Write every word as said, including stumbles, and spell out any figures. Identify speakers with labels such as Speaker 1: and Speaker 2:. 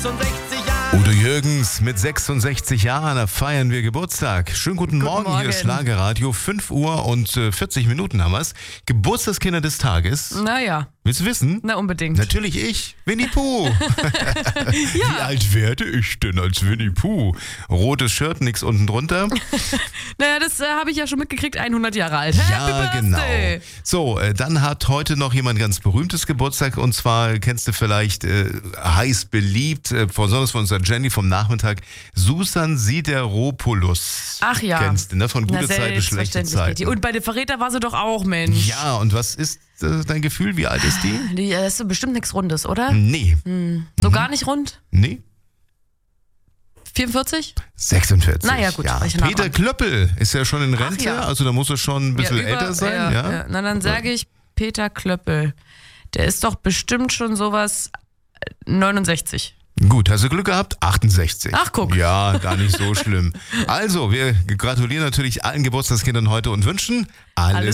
Speaker 1: Udo Jürgens mit sechsundsechzig Jahren, da feiern wir Geburtstag. Schönen guten,
Speaker 2: Guten
Speaker 1: Morgen,
Speaker 2: Morgen.
Speaker 1: hier ist Schlagerradio, fünf Uhr und äh, vierzig Minuten haben wir es. Geburtstagskinder des Tages.
Speaker 2: Naja,
Speaker 1: Willst du wissen?
Speaker 2: na unbedingt.
Speaker 1: Natürlich ich, Winnie Pooh. Wie alt werde ich denn als Winnie Pooh? Rotes Shirt, nix unten drunter.
Speaker 2: Naja, das äh, habe ich ja schon mitgekriegt, hundert Jahre alt.
Speaker 1: Ja,
Speaker 2: Happy
Speaker 1: genau.
Speaker 2: Birthday.
Speaker 1: So, äh, dann hat heute noch jemand ganz berühmtes Geburtstag und zwar kennst du vielleicht äh, heiß beliebt, äh, besonders von unserer Jenny vom Nachmittag, Susan Sideropoulos.
Speaker 2: Ach ja.
Speaker 1: Kennst du, ne? Von
Speaker 2: Na,
Speaker 1: gute Zeiten, schlechte
Speaker 2: selbstverständlich
Speaker 1: Zeiten.
Speaker 2: geht die. Und bei den Verräter war sie doch auch, Mensch.
Speaker 1: Ja, und was ist äh, dein Gefühl? Wie alt ist die?
Speaker 2: Die äh, ist so bestimmt nichts Rundes, oder?
Speaker 1: Nee.
Speaker 2: So
Speaker 1: Mhm.
Speaker 2: gar nicht rund?
Speaker 1: Nee.
Speaker 2: vierundvierzig?
Speaker 1: sechsundvierzig.
Speaker 2: Na ja, gut,
Speaker 1: Ja.
Speaker 2: war ich nah
Speaker 1: Peter
Speaker 2: dran.
Speaker 1: Klöppel ist ja schon in Rente,
Speaker 2: ja.
Speaker 1: also da muss er schon ein bisschen
Speaker 2: über-
Speaker 1: älter sein.
Speaker 2: Ja,
Speaker 1: Ja,
Speaker 2: ja. Na, dann sage ich Peter Klöppel. Der ist doch bestimmt schon sowas äh, neunundsechzig.
Speaker 1: Gut, hast du Glück gehabt? achtundsechzig.
Speaker 2: Ach, guck.
Speaker 1: Ja, gar nicht so schlimm. Also, wir gratulieren natürlich allen Geburtstagskindern heute und wünschen alles